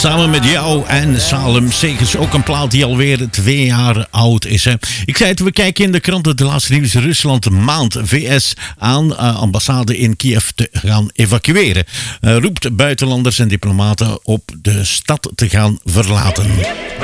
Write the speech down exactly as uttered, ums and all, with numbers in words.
Samen met jou en Salem Segers. Ook een plaat die alweer twee jaar oud is. Hè. Ik zei het, we kijken in de kranten de laatste nieuws. Rusland maand V S aan uh, ambassade in Kiev te gaan evacueren. Uh, roept buitenlanders en diplomaten op de stad te gaan verlaten.